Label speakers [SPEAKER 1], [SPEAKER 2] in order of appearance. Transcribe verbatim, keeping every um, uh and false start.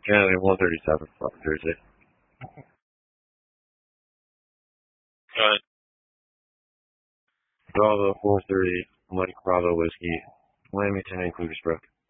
[SPEAKER 1] Canada one thirty-seven from Jersey.
[SPEAKER 2] Alright.
[SPEAKER 1] Bravo four thirty, Mike Bravo Whiskey, Miami ten Cougars Brook.